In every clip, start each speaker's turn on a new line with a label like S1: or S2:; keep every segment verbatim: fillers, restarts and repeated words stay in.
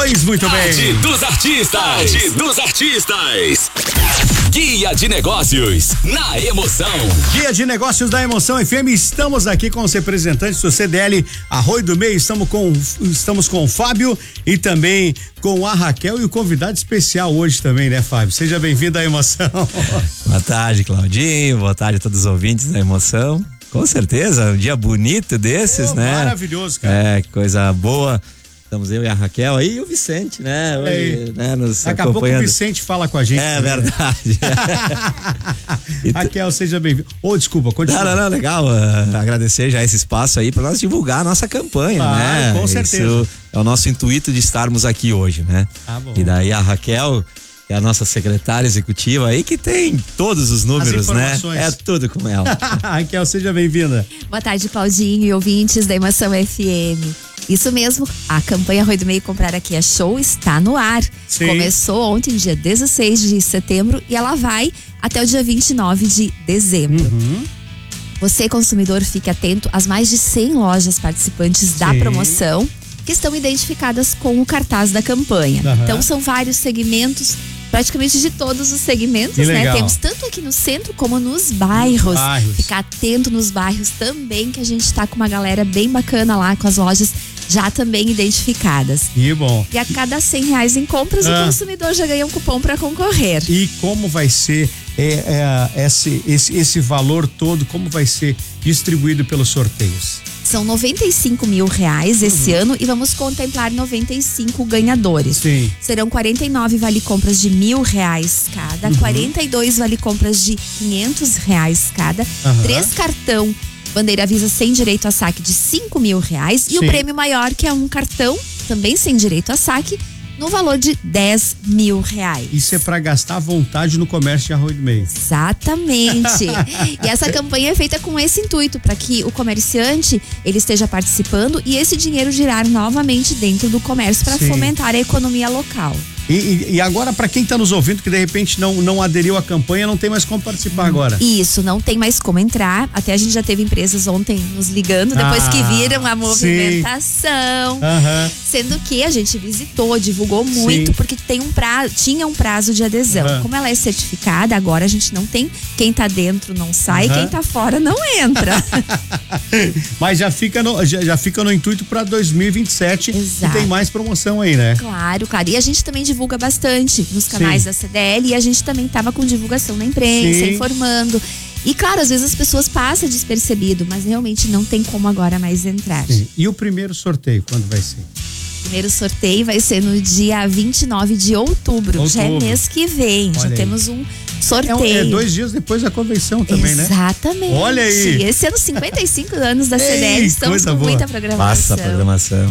S1: Pois muito bem.
S2: Tarde dos artistas. Tarde dos artistas. Guia de Negócios na Emoção.
S1: Guia de Negócios da Emoção F M. Estamos aqui com os representantes do C D L Arroio do Meio. Estamos com, estamos com o Fábio e também com a Raquel e o convidado especial hoje também, né, Fábio? Seja bem-vindo à Emoção.
S3: Boa tarde, Claudinho. Boa tarde a todos os ouvintes da Emoção. Com certeza, um dia bonito desses, oh, né?
S1: Maravilhoso, cara.
S3: É, que coisa boa. Estamos eu e a Raquel aí e o Vicente, né? Hoje, né nos
S1: Daqui a
S3: acompanhando.
S1: pouco o Vicente fala com a gente.
S3: É verdade.
S1: Raquel, seja bem-vindo. Ô, oh, desculpa, continua.
S3: Não, não, não, legal. Uh, agradecer já esse espaço aí para nós divulgar a nossa campanha, ah, né?
S1: Com certeza.
S3: Isso é o nosso intuito de estarmos aqui hoje, né?
S1: Tá bom.
S3: E daí a Raquel, que é a nossa secretária executiva aí, que tem todos os números, né? É tudo com ela.
S1: Raquel, seja bem-vinda.
S4: Boa tarde, Claudinho e ouvintes da Emoção F M. Isso mesmo, a campanha Arroio do Meio Comprar Aqui é Show está no ar.
S1: Sim.
S4: Começou ontem, dia dezesseis de setembro, e ela vai até o dia vinte e nove de dezembro.
S1: Uhum.
S4: Você, consumidor, fique atento às mais de cem lojas participantes da
S1: Sim.
S4: promoção, que estão identificadas com o cartaz da campanha.
S1: Uhum.
S4: Então são vários segmentos, praticamente de todos os segmentos, né? Temos tanto aqui no centro como nos bairros.
S1: bairros.
S4: Ficar atento nos bairros também, que a gente tá com uma galera bem bacana lá, com as lojas já também identificadas.
S1: E bom.
S4: E a cada cem reais em compras, ah. o consumidor já ganha um cupom para concorrer.
S1: E como vai ser é, é, esse, esse, esse valor todo, como vai ser distribuído pelos sorteios?
S4: São noventa e cinco mil reais esse uhum. ano e vamos contemplar noventa e cinco ganhadores.
S1: Sim.
S4: Serão quarenta e nove vale-compras de mil reais cada, uhum. quarenta e dois vale-compras de quinhentos reais cada, uhum. três cartão Bandeira Visa sem direito a saque de cinco mil reais. Sim. E o prêmio maior, que é um cartão também sem direito a saque, no valor de dez mil reais.
S1: Isso é para gastar à vontade no comércio de Arroio do Meio.
S4: Exatamente. E essa campanha é feita com esse intuito, para que o comerciante ele esteja participando e esse dinheiro girar novamente dentro do comércio para fomentar a economia local.
S1: E, e, e agora, para quem está nos ouvindo que de repente não, não aderiu à campanha, não tem mais como participar agora.
S4: Isso, não tem mais como entrar. Até a gente já teve empresas ontem nos ligando, depois ah, que viram a movimentação.
S1: Uhum.
S4: Sendo que a gente visitou, divulgou muito, sim. porque tem um prazo, tinha um prazo de adesão. Uhum. Como ela é certificada, agora a gente não tem quem tá dentro não sai, uhum. quem tá fora não entra.
S1: Mas já fica no, já, já fica no intuito para dois mil e vinte e sete.
S4: Exato.
S1: E tem mais promoção aí, né?
S4: Claro, claro. E a gente também divulga bastante nos canais Sim. da C D L e a gente também tava com divulgação na imprensa, Sim. informando. E claro, às vezes as pessoas passam despercebido, mas realmente não tem como agora mais entrar.
S1: Sim. E o primeiro sorteio, quando vai ser?
S4: O primeiro sorteio vai ser no dia vinte e nove de outubro, outubro. Já é mês que vem. Olha já aí. Temos um sorteio.
S1: É, é dois dias depois da convenção também,
S4: Exatamente.
S1: né?
S4: Exatamente.
S1: Olha aí.
S4: Esse ano, cinquenta e cinco anos da C D L, Ei, estamos com boa. muita programação.
S3: Passa a programação.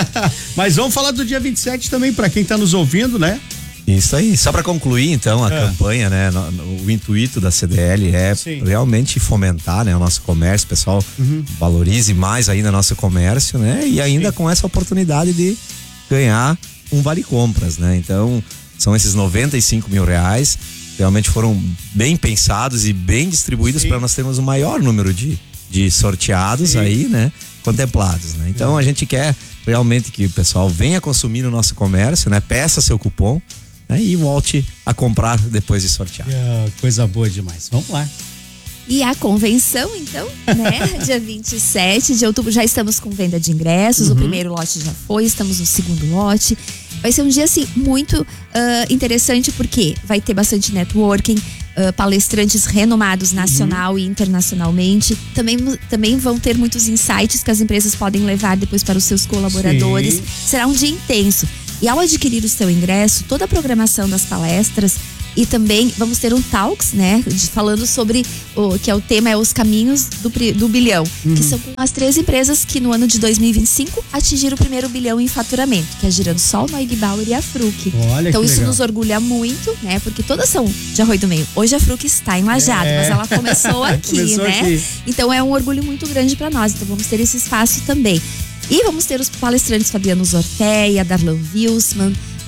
S1: Mas vamos falar do dia vinte e sete também, para quem tá nos ouvindo, né?
S3: Isso aí, só para concluir então a é. campanha, né? No, no, o intuito da C D L é Sim. realmente fomentar, né, o nosso comércio, pessoal, uhum. valorize mais ainda nosso comércio, né? E ainda Sim. com essa oportunidade de ganhar um vale compras, né? Então são esses noventa e cinco mil reais, realmente foram bem pensados e bem distribuídos para nós termos o maior número de, de sorteados Sim. aí, né? Contemplados, né? Então é. a gente quer realmente que o pessoal venha consumir no nosso comércio, né? Peça seu cupom, né? E volte a comprar depois de sortear.
S1: É, coisa boa demais. Vamos lá.
S4: E a convenção, então, né? Dia vinte e sete de outubro, já estamos com venda de ingressos. Uhum. O primeiro lote já foi, estamos no segundo lote. Vai ser um dia, assim, muito uh, interessante, porque vai ter bastante networking, uh, palestrantes renomados nacional uhum. e internacionalmente. Também, também vão ter muitos insights que as empresas podem levar depois para os seus colaboradores. Sim. Será um dia intenso. E ao adquirir o seu ingresso, toda a programação das palestras, e também vamos ter um Talks, né? Falando sobre o que é o tema, é os caminhos do, do bilhão. Uhum. Que são as três empresas que no ano de dois mil e vinte e cinco atingiram o primeiro bilhão em faturamento, que é a Giransol, Noig Bauer e a Fruc.
S1: Olha,
S4: então isso
S1: legal.
S4: nos orgulha muito, né? Porque todas são de Arroio do Meio. Hoje a Fruc está em Lajeado, é. mas ela começou aqui, começou né? Aqui. Então é um orgulho muito grande para nós. Então vamos ter esse espaço também. E vamos ter os palestrantes Fabiano Zorteia, Darlan Wilsman,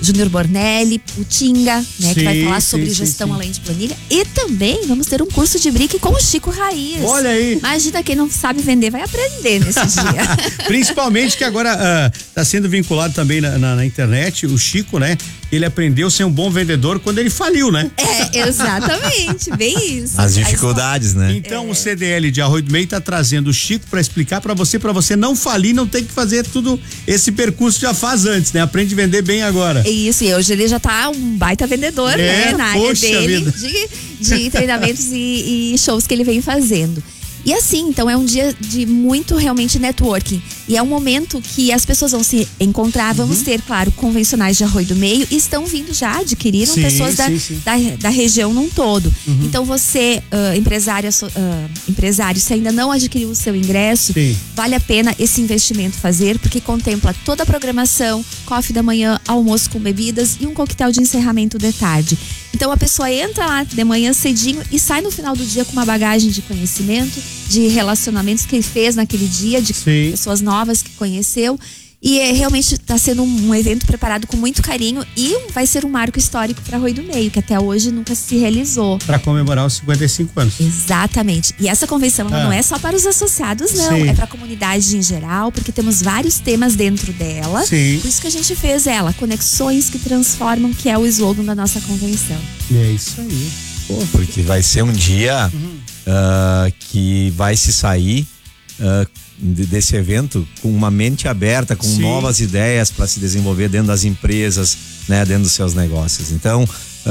S4: Júnior Bornelli, o Tinga, né,
S1: Sim,
S4: que vai falar
S1: sim,
S4: sobre
S1: sim,
S4: gestão
S1: sim.
S4: além de planilha. E também vamos ter um curso de brick com o Chico Raiz.
S1: Olha aí.
S4: Imagina, quem não sabe vender vai aprender nesse dia.
S1: Principalmente que agora está uh, sendo vinculado também na, na, na internet, o Chico, né? Ele aprendeu a ser um bom vendedor quando ele faliu, né?
S4: É, exatamente, bem isso.
S3: As dificuldades, né?
S1: Então é. o C D L de Arroio do Meio tá trazendo o Chico para explicar para você, para você não falir, não tem que fazer tudo esse percurso que já faz antes, né? Aprende a vender bem agora.
S4: Isso, e hoje ele já tá um baita vendedor,
S1: é,
S4: né? Na área dele,
S1: vida.
S4: de, de treinamentos e, e shows que ele vem fazendo. E assim, então é um dia de muito realmente networking. E é um momento que as pessoas vão se encontrar. Vamos uhum. ter, claro, convencionais de Arroio do Meio. E estão vindo já, adquiriram sim, pessoas da, sim, sim. Da, da região num todo. Uhum. Então você, uh, empresário, uh, empresário, se ainda não adquiriu o seu ingresso, sim. vale a pena esse investimento fazer, porque contempla toda a programação, coffee da manhã, almoço com bebidas e um coquetel de encerramento de tarde. Então a pessoa entra lá de manhã cedinho e sai no final do dia com uma bagagem de conhecimento, de relacionamentos que ele fez naquele dia, de Sim. pessoas novas que conheceu. E é, realmente está sendo um, um evento preparado com muito carinho e um, vai ser um marco histórico para Arroio do Meio, que até hoje nunca se realizou.
S1: Para comemorar os cinquenta e cinco anos.
S4: Exatamente. E essa convenção ah. não é só para os associados, não. Sim. É para a comunidade em geral, porque temos vários temas dentro dela.
S1: Sim.
S4: Por isso que a gente fez ela, Conexões que Transformam, que é o slogan da nossa convenção.
S1: É isso aí.
S3: Pô, porque vai ser um dia uhum. uh, que vai se sair uh, desse evento com uma mente aberta, com Sim. novas ideias para se desenvolver dentro das empresas, né, dentro dos seus negócios. Então,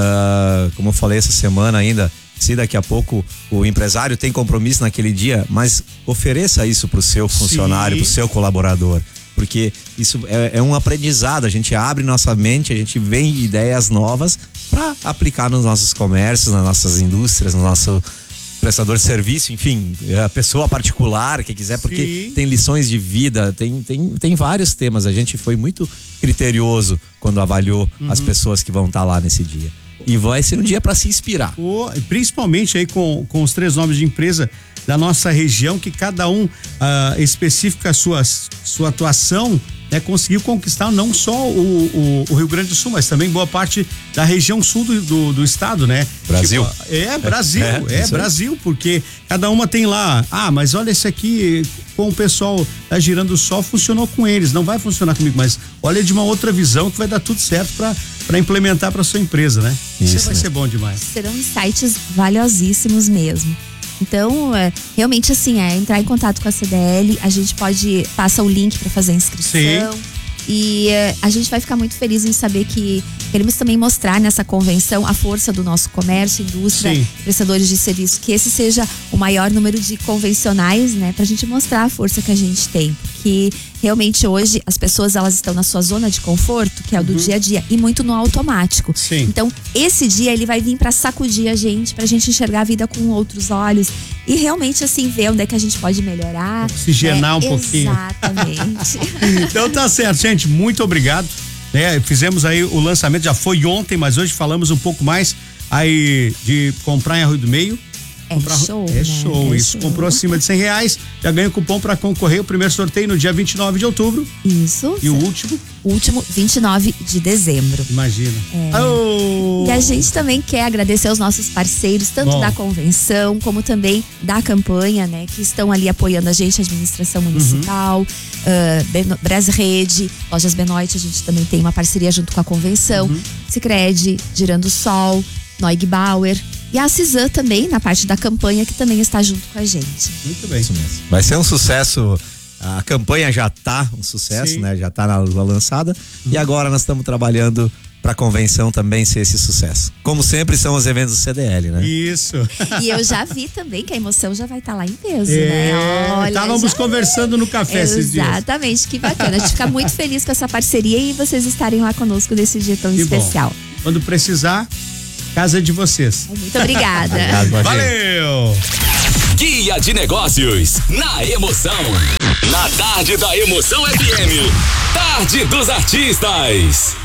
S3: uh, como eu falei essa semana ainda, se daqui a pouco o empresário tem compromisso naquele dia, mas ofereça isso para o seu funcionário, para o seu colaborador. Porque isso é, é um aprendizado, a gente abre nossa mente, a gente vê ideias novas para aplicar nos nossos comércios, nas nossas indústrias, no nosso prestador de serviço, enfim, a pessoa particular que quiser, porque Sim. tem lições de vida, tem, tem, tem vários temas. A gente foi muito criterioso quando avaliou uhum. as pessoas que vão estar lá nesse dia. E vai ser um dia para se inspirar.
S1: Oh, principalmente aí com, com os três nomes de empresa da nossa região, que cada um uh, especifica a sua, sua atuação, né, conseguiu conquistar não só o, o, o Rio Grande do Sul, mas também boa parte da região sul do, do, do estado, né?
S3: Brasil.
S1: Tipo, é, Brasil, é, é, é Brasil, porque cada uma tem lá, ah, mas olha esse aqui com o pessoal da Girando o Sol funcionou com eles, não vai funcionar comigo, mas olha de uma outra visão que vai dar tudo certo para para implementar para sua empresa, né? Isso, Isso vai né? ser bom demais.
S4: Serão insights valiosíssimos mesmo. Então, é, realmente assim, é entrar em contato com a C D L, a gente pode, passa o link para fazer a inscrição. Sim. E é, a gente vai ficar muito feliz em saber que queremos também mostrar nessa convenção a força do nosso comércio, indústria, Sim. prestadores de serviço, que esse seja o maior número de convencionais, né, pra gente mostrar a força que a gente tem, porque realmente hoje as pessoas elas estão na sua zona de conforto, que é o do uhum. dia a dia, e muito no automático.
S1: Sim.
S4: Então, esse dia ele vai vir pra sacudir a gente, pra gente enxergar a vida com outros olhos e realmente assim ver onde é que a gente pode melhorar.
S1: Oxigenar é, um pouquinho.
S4: Exatamente.
S1: Então tá certo, gente, muito obrigado. É, fizemos aí o lançamento, já foi ontem, mas hoje falamos um pouco mais aí de comprar em Arroio do Meio.
S4: É
S1: comprar,
S4: show,
S1: É
S4: né?
S1: show,
S4: é
S1: isso.
S4: show.
S1: Comprou acima de cem reais, já ganha o cupom para concorrer o primeiro sorteio no dia vinte e nove de outubro.
S4: Isso.
S1: E o último?
S4: O último, vinte e nove de dezembro.
S1: Imagina.
S4: É.
S1: Oh.
S4: E a gente também quer agradecer aos nossos parceiros, tanto
S1: Bom.
S4: da convenção, como também da campanha, né? Que estão ali apoiando a gente, a administração municipal, uhum. uh, Brasrede, Lojas Benoit, a gente também tem uma parceria junto com a convenção, uhum. Sicredi, Girando o Sol, Noig Bauer. E a Cisam também, na parte da campanha, que também está junto com a gente.
S1: Muito bem.
S3: Isso mesmo. Vai ser um sucesso. A campanha já tá um sucesso, Sim. né? Já tá na lançada. Uhum. E agora nós estamos trabalhando para a convenção também ser esse sucesso. Como sempre, são os eventos do C D L, né?
S1: Isso.
S4: E eu já vi também que a emoção já vai estar tá lá em peso,
S1: é,
S4: né? Olha,
S1: estávamos
S4: já...
S1: conversando no café esses dias.
S4: Exatamente, que bacana. A gente fica muito feliz com essa parceria e vocês estarem lá conosco nesse dia tão
S1: que
S4: especial.
S1: Bom. Quando precisar, casa é de vocês.
S4: Muito obrigada.
S1: Valeu!
S2: Guia de Negócios, na Emoção. Na tarde da Emoção F M. Tarde dos Artistas.